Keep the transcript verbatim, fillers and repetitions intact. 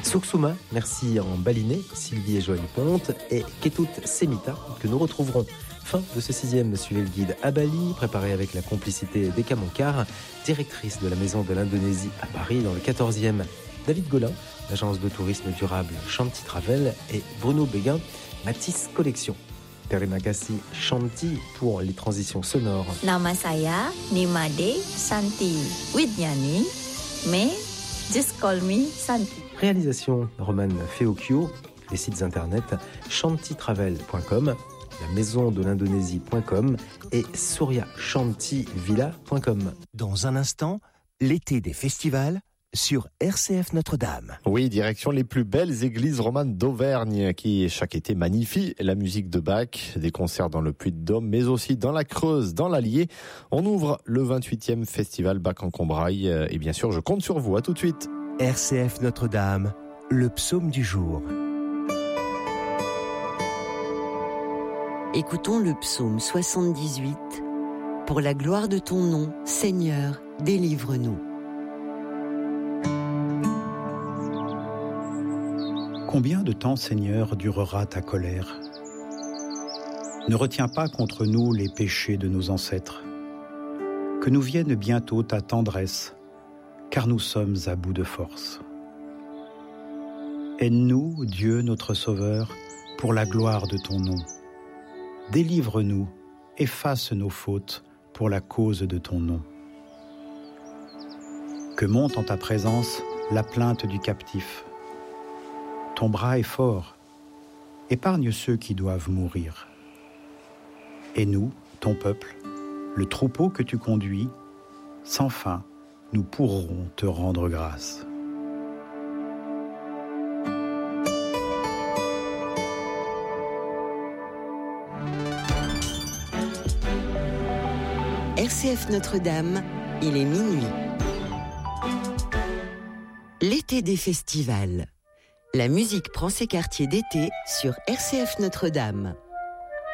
Suksuma, merci en baliné, Sylvie et Joël Ponte et Ketut Semita que nous retrouverons. Fin de ce sixième, suivez le guide à Bali, préparé avec la complicité d'Eka Moncar, directrice de la Maison de l'Indonésie à Paris dans le quatorzième. David Golin, l'agence de tourisme durable Shanti Travel et Bruno Béguin, Matisse Collection. Terima kasih Shanti pour les transitions sonores. Nama saya Nimade Santi Widnyani, mais just call me Santi. Réalisation Roman Feocchio, les sites internet shanti travel point com, la maison de l'Indonésie point com et surya shanti villa point com. Dans un instant, l'été des festivals sur R C F Notre-Dame. Oui, direction les plus belles églises romanes d'Auvergne qui chaque été magnifient la musique de Bach, des concerts dans le Puy-de-Dôme mais aussi dans la Creuse, dans l'Allier. On ouvre le vingt-huitième festival Bach en Combrailles et bien sûr je compte sur vous, à tout de suite. R C F Notre-Dame, le psaume du jour. Écoutons le psaume soixante-dix-huit. Pour la gloire de ton nom, Seigneur, délivre-nous. Combien de temps, Seigneur, durera ta colère ? Ne retiens pas contre nous les péchés de nos ancêtres. Que nous vienne bientôt ta tendresse, car nous sommes à bout de force. Aide-nous, Dieu notre Sauveur, pour la gloire de ton nom. Délivre-nous, efface nos fautes pour la cause de ton nom. Que monte en ta présence la plainte du captif. Ton bras est fort, épargne ceux qui doivent mourir. Et nous, ton peuple, le troupeau que tu conduis, sans fin, nous pourrons te rendre grâce. R C F Notre-Dame, il est minuit. L'été des festivals. La musique prend ses quartiers d'été sur R C F Notre-Dame.